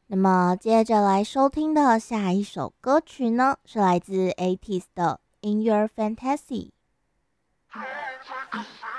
那么接着来收听的下一首歌曲呢，是来自 ATEEZ 的《In Your Fantasy》。